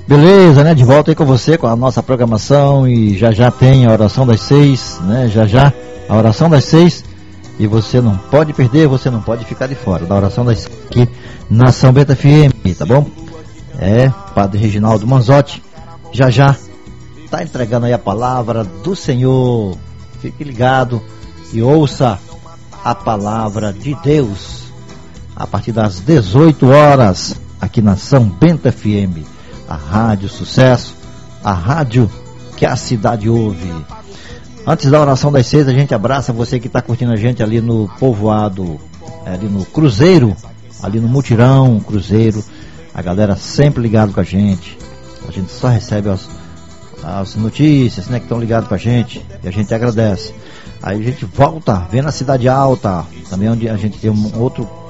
Beleza, né? De volta aí com você, com a nossa programação, e já tem a oração das 6, né? Já a oração das 6, e você não pode perder, você não pode ficar de fora da oração das 6 aqui na São Bento FM, tá bom? Padre Reginaldo Manzotti, já tá entregando aí a palavra do Senhor. Fique ligado e ouça a palavra de Deus a partir das 18 horas aqui na São Bento FM, a Rádio Sucesso, a rádio que a cidade ouve. Antes da oração das 6, a gente abraça você que está curtindo a gente ali no povoado, ali no Cruzeiro, ali no Mutirão Cruzeiro, a galera sempre ligado com a gente só recebe as notícias, né, que estão ligados com a gente, e a gente agradece. Aí a gente volta, vem na Cidade Alta, também onde a gente tem uma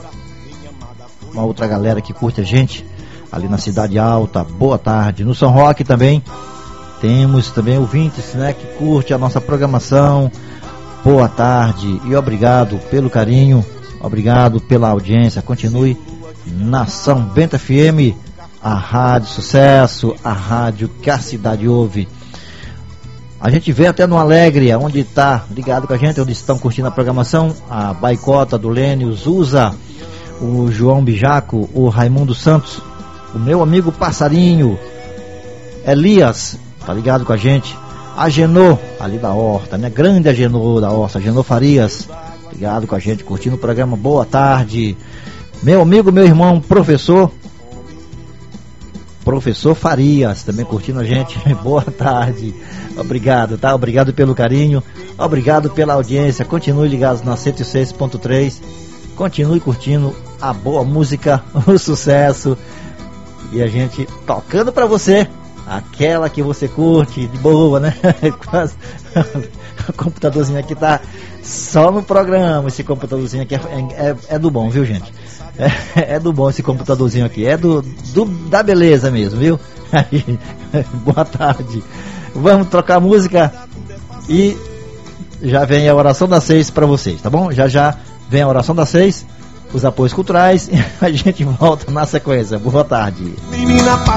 outra galera que curte a gente, ali na Cidade Alta. Boa tarde. No São Roque também temos também ouvintes, né, que curte a nossa programação. Boa tarde e obrigado pelo carinho, obrigado pela audiência. Continue na São Bento FM, a Rádio Sucesso, a rádio que a cidade ouve. A gente vê até no Alegre, onde está ligado com a gente, onde estão curtindo a programação, a Baicota do Lênio, o Zuza, o João Bijaco, o Raimundo Santos, o meu amigo Passarinho, Elias, tá ligado com a gente, a Genô, ali da Horta, né? Grande a Genô da Horta, Genô Farias, ligado com a gente, curtindo o programa. Boa tarde. Meu amigo, meu irmão, professor Farias, também curtindo a gente. Boa tarde. Obrigado, tá? Obrigado pelo carinho, obrigado pela audiência. Continue ligados na 106.3. Continue curtindo a boa música, o sucesso, e a gente tocando pra você aquela que você curte de boa, né? O computadorzinho aqui tá só no programa. Esse computadorzinho aqui é do bom, viu, gente? É do bom esse computadorzinho aqui, da beleza mesmo, viu? Aí, boa tarde. Vamos trocar música e já vem a oração das 6 para vocês, tá bom? Já vem a oração das 6, os apoios culturais, e a gente volta na sequência. Boa tarde. Menina